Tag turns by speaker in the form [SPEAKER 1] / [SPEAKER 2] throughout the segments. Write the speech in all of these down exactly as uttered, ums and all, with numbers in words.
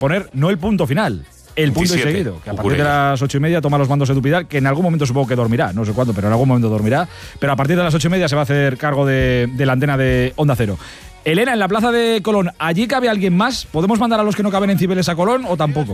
[SPEAKER 1] poner no el punto final, el punto y seguido, que a partir de las ocho y media toma los mandos Edu Pidal, que en algún momento supongo que dormirá, no sé cuándo, pero en algún momento dormirá, pero a partir de las ocho y media se va a hacer cargo de, de la antena de Onda Cero. Elena, en la plaza de Colón, ¿allí cabe alguien más? ¿Podemos mandar a los que no caben en Cibeles a Colón o tampoco?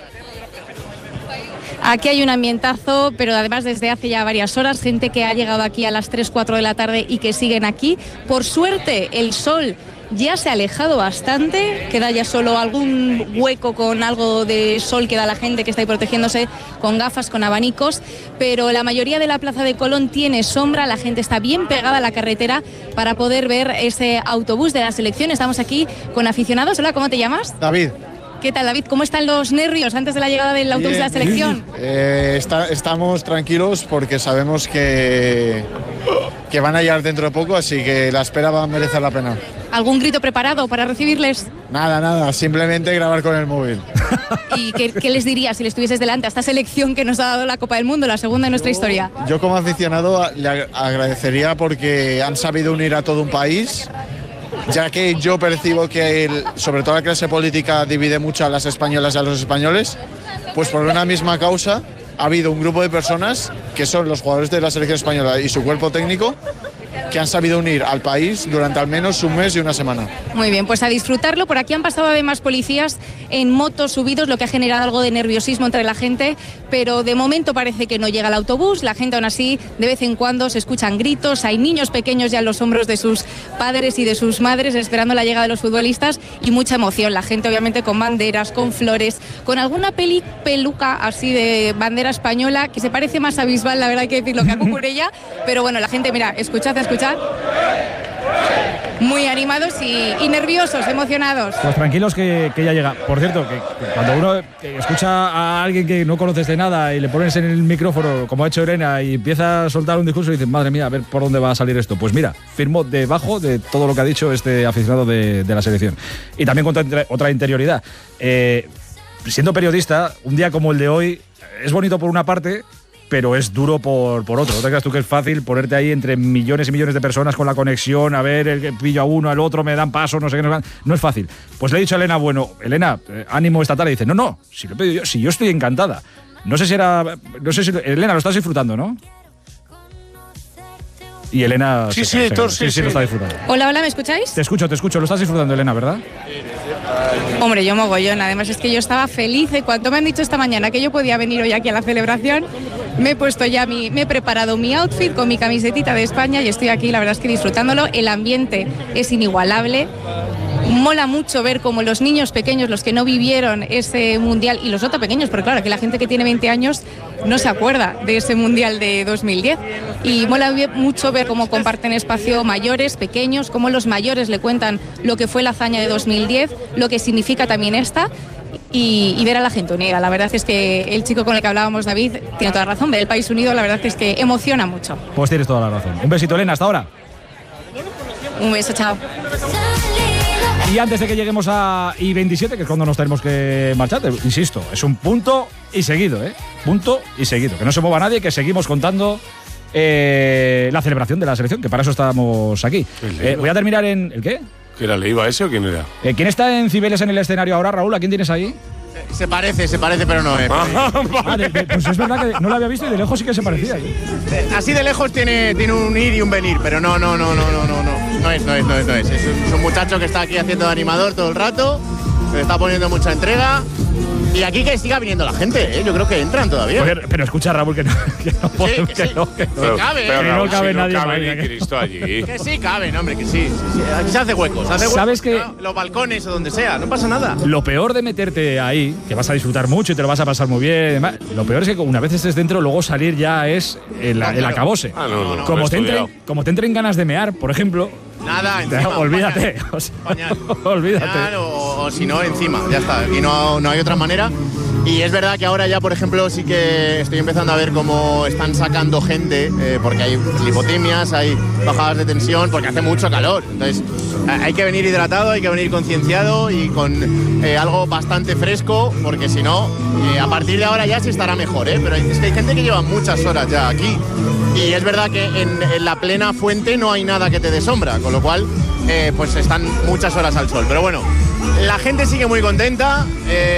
[SPEAKER 2] Aquí hay un ambientazo, pero además desde hace ya varias horas, gente que ha llegado aquí a las tres, cuatro de la tarde y que siguen aquí. Por suerte, el sol ya se ha alejado bastante, queda ya solo algún hueco con algo de sol que da la gente que está ahí protegiéndose con gafas, con abanicos, pero la mayoría de la plaza de Colón tiene sombra, la gente está bien pegada a la carretera para poder ver ese autobús de la selección. Estamos aquí con aficionados. Hola, ¿cómo te llamas?
[SPEAKER 3] David.
[SPEAKER 2] ¿Qué tal, David? ¿Cómo están los nervios antes de la llegada del autobús de la selección?
[SPEAKER 3] Eh, está, estamos tranquilos porque sabemos que, que van a llegar dentro de poco, así que la espera va a merecer la pena.
[SPEAKER 2] ¿Algún grito preparado para recibirles?
[SPEAKER 3] Nada, nada, simplemente grabar con el móvil.
[SPEAKER 2] ¿Y qué, qué les dirías si les estuvieses delante a esta selección que nos ha dado la Copa del Mundo, la segunda en nuestra
[SPEAKER 3] yo,
[SPEAKER 2] historia?
[SPEAKER 3] Yo como aficionado le agradecería porque han sabido unir a todo un país, ya que yo percibo que el, sobre todo la clase política divide mucho a las españolas y a los españoles, pues por una misma causa ha habido un grupo de personas que son los jugadores de la selección española y su cuerpo técnico que han sabido unir al país durante al menos un mes y una semana.
[SPEAKER 2] Muy bien, pues a disfrutarlo. Por aquí han pasado además policías en motos subidos, lo que ha generado algo de nerviosismo entre la gente, pero de momento parece que no llega el autobús. La gente aún así, de vez en cuando se escuchan gritos, hay niños pequeños ya en los hombros de sus padres y de sus madres esperando la llegada de los futbolistas y mucha emoción. La gente obviamente con banderas, con flores, con alguna peli, peluca así de bandera española que se parece más a Bisbal, la verdad hay que decirlo, que a Cucurella, pero bueno, la gente, mira, escuchad, escuchad. Muy animados y, y nerviosos, emocionados.
[SPEAKER 1] Pues tranquilos que, que ya llega. Por cierto, que, que cuando uno escucha a alguien que no conoces de nada y le pones en el micrófono, como ha hecho Elena, y empieza a soltar un discurso y dices, madre mía, a ver por dónde va a salir esto. Pues mira, firmo debajo de todo lo que ha dicho este aficionado de, de la selección. Y también con otra interioridad. Eh, siendo periodista, un día como el de hoy es bonito por una parte, pero es duro por, por otro. No te creas tú que es fácil ponerte ahí entre millones y millones de personas con la conexión, a ver, el que pillo a uno, al otro, me dan paso, no sé qué. No, no es fácil. Pues le he dicho a Elena, bueno, Elena, eh, ánimo esta tarde. Y dice, no, no, si lo he pedido yo, si yo estoy encantada. No sé si era... No sé si... Elena, lo estás disfrutando, ¿no? Y Elena...
[SPEAKER 4] Sí,
[SPEAKER 1] se,
[SPEAKER 4] sí,
[SPEAKER 1] se,
[SPEAKER 4] Thor,
[SPEAKER 1] sí,
[SPEAKER 4] sí,
[SPEAKER 1] sí, lo está disfrutando.
[SPEAKER 2] Hola, hola, ¿me escucháis?
[SPEAKER 1] Te escucho, te escucho. Lo estás disfrutando, Elena, ¿verdad?
[SPEAKER 2] Hombre, yo mogollón. Además es que yo estaba feliz. En cuanto me han dicho esta mañana que yo podía venir hoy aquí a la celebración, me he puesto ya mi, me he preparado mi outfit con mi camisetita de España y estoy aquí, la verdad es que disfrutándolo. El ambiente es inigualable. Mola mucho ver cómo los niños pequeños, los que no vivieron ese mundial, y los otros pequeños, porque claro, que la gente que tiene veinte años no se acuerda de ese mundial de dos mil diez. Y mola mucho ver cómo comparten espacio mayores, pequeños, cómo los mayores le cuentan lo que fue la hazaña de dos mil diez, lo que significa también esta. Y, y ver a la gente unida. La verdad es que el chico con el que hablábamos, David, tiene toda la razón. Ver el país unido, la verdad es que emociona mucho.
[SPEAKER 1] Pues tienes toda la razón. Un besito, Elena, hasta ahora.
[SPEAKER 2] Un beso, chao.
[SPEAKER 1] Y antes de que lleguemos a I veintisiete, que es cuando nos tenemos que marchar, te, insisto, es un punto y seguido, ¿eh? Punto y seguido. Que no se mueva nadie, que seguimos contando eh, la celebración de la selección, que para eso estamos aquí. Eh, voy a terminar en... ¿El qué?
[SPEAKER 4] ¿Que era Leiva ese o quién era?
[SPEAKER 1] Eh, ¿Quién está en Cibeles en el escenario ahora, Raúl? ¿A quién tienes ahí?
[SPEAKER 5] Se parece, se parece, pero no es.
[SPEAKER 1] Ah, de, de, pues es verdad que no lo había visto y de lejos sí que se parecía.
[SPEAKER 5] ¿Eh? Así de lejos tiene, tiene un ir y un venir, pero no, no, no, no, no, no, no. No es, no es, no es, no es. Es un, es un muchacho que está aquí haciendo de animador todo el rato, que le está poniendo mucha entrega. Y aquí que siga viniendo la gente, ¿eh? Yo creo que entran todavía.
[SPEAKER 1] Oye, pero escucha, Raúl, que no, que no,
[SPEAKER 5] sí, que,
[SPEAKER 1] que
[SPEAKER 5] sí.
[SPEAKER 1] no, que no,
[SPEAKER 5] pero, cabe,
[SPEAKER 4] pero,
[SPEAKER 5] ¿eh?
[SPEAKER 4] Raúl,
[SPEAKER 1] no cabe
[SPEAKER 4] si
[SPEAKER 1] nadie
[SPEAKER 4] no cabe
[SPEAKER 1] más,
[SPEAKER 4] ni Cristo allí.
[SPEAKER 5] Que sí, caben, hombre, que sí, sí, sí. Aquí se hace huecos, se hace huecos.
[SPEAKER 1] ¿Sabes que
[SPEAKER 5] ¿no? Los balcones o donde sea, no pasa nada.
[SPEAKER 1] Lo peor de meterte ahí, que vas a disfrutar mucho y te lo vas a pasar muy bien, demás, lo peor es que una vez estés dentro, luego salir ya es el, el acabose.
[SPEAKER 4] Ah, no, no,
[SPEAKER 1] como,
[SPEAKER 4] no,
[SPEAKER 1] te entren, como te entren ganas de mear, por ejemplo.
[SPEAKER 5] Nada, encima.
[SPEAKER 1] Olvídate. O sea, olvídate.
[SPEAKER 5] Pañal, o, o si no, encima, ya está. Aquí no, no hay otra manera. Y es verdad que ahora ya, por ejemplo, sí que estoy empezando a ver cómo están sacando gente, eh, porque hay lipotemias, hay bajadas de tensión, porque hace mucho calor. Entonces, hay que venir hidratado, hay que venir concienciado y con eh, algo bastante fresco, porque si no, eh, a partir de ahora ya se estará mejor, ¿eh? Pero es que hay gente que lleva muchas horas ya aquí. Y es verdad que en, en la plena fuente no hay nada que te dé sombra, con lo cual, eh, pues están muchas horas al sol. Pero bueno, la gente sigue muy contenta. Eh,